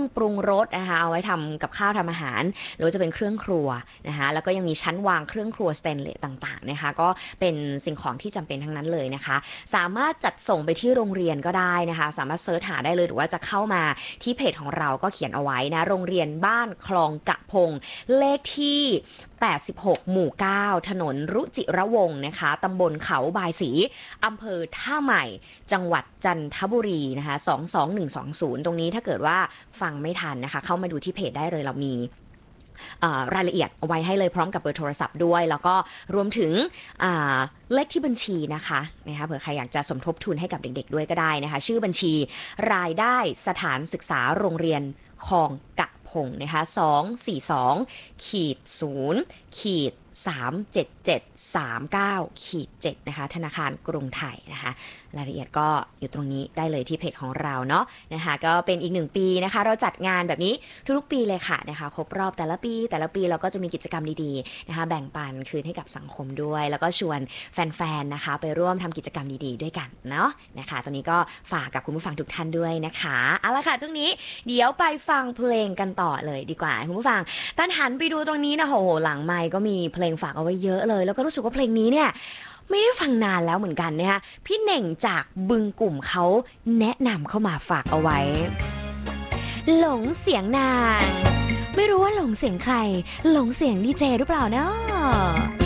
รื่องปรุงรสนะคะเอาไว้ทำกับข้าวทำอาหารหรือว่าจะเป็นเครื่องครัวนะคะแล้วก็ยังมีชั้นวางเครื่องครัวสเตนเลสต่างๆนะคะก็เป็นสิ่งของที่จำเป็นทั้งนั้นเลยนะคะสามารถจัดส่งไปที่โรงเรียนก็ได้นะคะสามารถเซิร์ชหาได้เลยหรือว่าจะเข้ามาที่เพจของเราก็เขียนเอาไว้นะโรงเรียนบ้านคลองกะพงเลขที่86 หมู่ 9 ถนนรุจิระวงศ์นะคะตำบลเขาบายศรีอำเภอท่าใหม่จังหวัดจันทบุรีนะคะ22120ตรงนี้ถ้าเกิดว่าฟังไม่ทันนะคะเข้ามาดูที่เพจได้เลยเรามีรายละเอียดเอาไว้ให้เลยพร้อมกับเบอร์โทรศัพท์ด้วยแล้วก็รวมถึงเลขที่บัญชีนะคะเผื่อใครอยากจะสมทบทุนให้กับเด็กๆด้วยก็ได้นะคะชื่อบัญชีรายได้สถานศึกษาโรงเรียนคลองกะพงนะคะ242-0-37739-7นะคะธนาคารกรุงไทยนะคะรายละเอียดก็อยู่ตรงนี้ได้เลยที่เพจของเราเนาะนะคะก็เป็นอีก1ปีนะคะเราจัดงานแบบนี้ทุกๆปีเลยค่ะนะคะครบรอบแต่ละปีเราก็จะมีกิจกรรมดีๆนะคะแบ่งปันคืนให้กับสังคมด้วยแล้วก็ชวนแฟนๆนะคะไปร่วมทำกิจกรรมดีๆด้วยกันเนาะนะคะตอนนี้ก็ฝากกับคุณผู้ฟังทุกท่านด้วยนะคะเอาละค่ะช่วงนี้เดี๋ยวไปฟังเพลงกันต่อเลยดีกว่าคุณผู้ฟังตันหันไปดูตรงนี้นะโหหลังไมค์ก็มีเพลงฝากเอาไว้เยอะเลยแล้วก็รู้สึกว่าเพลงนี้เนี่ยไม่ได้ฟังนานแล้วเหมือนกันนะคะพี่เน่งจากบึงกลุ่มเขาแนะนำเข้ามาฝากเอาไว้หลงเสียงนางไม่รู้ว่าหลงเสียงใครหลงเสียงดีเจหรือเปล่าเนาะ